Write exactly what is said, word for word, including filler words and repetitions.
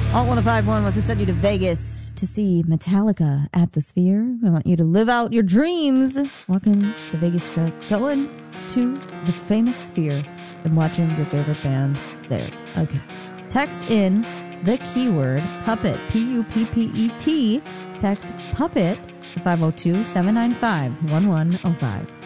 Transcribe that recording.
Alt one oh five point one wants to send you to Vegas to see Metallica at the Sphere. I want you to live out your dreams walking the Vegas Strip, going to the famous Sphere and watching your favorite band there. Okay. Text in the keyword puppet, P U P P E T. Text puppet to five oh two, seven nine five, one one oh five.